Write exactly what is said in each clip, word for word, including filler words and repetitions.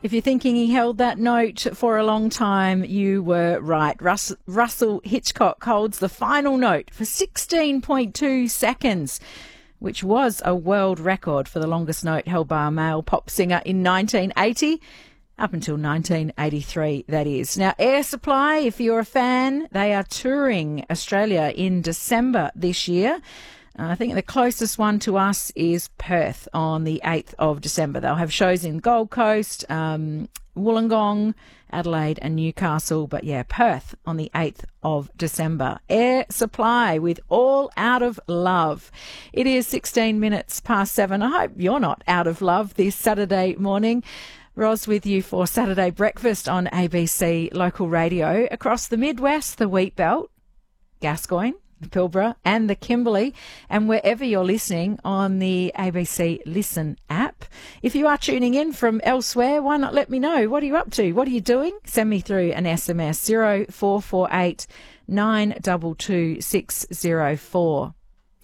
If you're thinking he held that note for a long time, you were right. Russ, Russell Hitchcock holds the final note for sixteen point two seconds, which was a world record for the longest note held by a male pop singer in nineteen eighty, up until nineteen eighty-three, that is. Now, Air Supply, if you're a fan, they are touring Australia in December this year. Uh, I think the closest one to us is Perth on the eighth of December. They'll have shows in Gold Coast, um, Wollongong, Adelaide and Newcastle. But yeah, Perth on the eighth of December. Air Supply with All Out of Love. It is sixteen minutes past seven. I hope you're not out of love this Saturday morning. Ros with you for Saturday Breakfast on A B C Local Radio across the Midwest, the Wheat Belt, Gascoyne, the Pilbara and the Kimberley, and wherever you're listening on the A B C Listen app. If you are tuning in from elsewhere, why not let me know? What are you up to? What are you doing? Send me through an S M S, zero four four eight nine two two six zero four.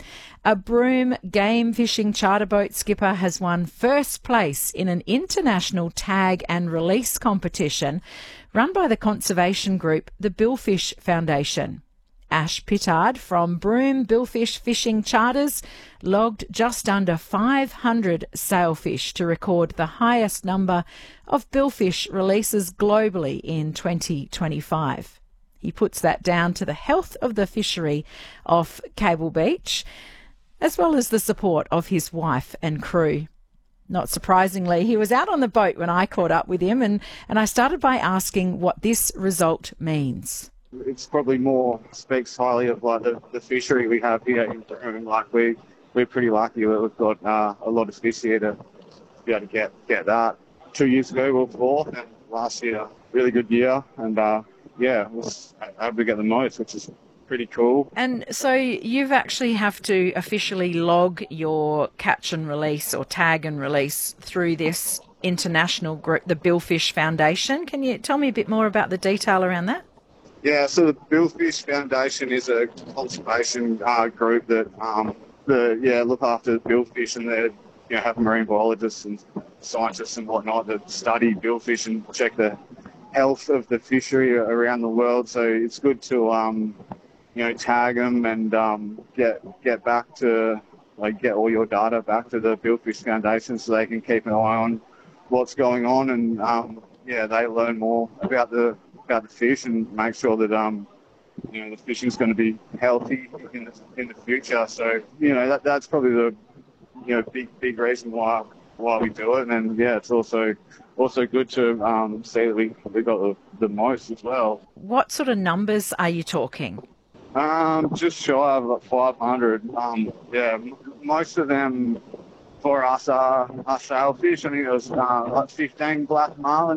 A Broome game fishing charter boat skipper has won first place in an international tag and release competition run by the conservation group, the Billfish Foundation. Ash Pittard from Broome Billfish Fishing Charters logged just under five hundred sailfish to record the highest number of billfish releases globally in twenty twenty-five. He puts that down to the health of the fishery off Cable Beach, as well as the support of his wife and crew. Not surprisingly, he was out on the boat when I caught up with him, and, and I started by asking what this result means. It's probably more speaks highly of like the, the fishery we have here in Broome. Like we we're pretty lucky that we've got uh, a lot of fish here to be able to get get that. Two years ago we were fourth, and last year really good year, and uh, yeah, we was able to get the most, which is pretty cool. And so you've actually have to officially log your catch and release or tag and release through this international group, the Billfish Foundation. Can you tell me a bit more about the detail around that? Yeah, so the Billfish Foundation is a conservation uh, group that um, the yeah look after billfish, and they you know have marine biologists and scientists and whatnot that study billfish and check the health of the fishery around the world. So it's good to um, you know tag them and um, get get back to like get all your data back to the Billfish Foundation so they can keep an eye on what's going on, and um, yeah they learn more about the about the fish and make sure that um you know the fishing's going to be healthy in the in the future. So you know that that's probably the you know big big reason why why we do it. And yeah, it's also also good to um see that we we got the, the most as well. What sort of numbers are you talking? Um, just shy of like five hundred. Um, yeah, m- most of them for us are, are sailfish. I think it was uh, like fifteen black marlin.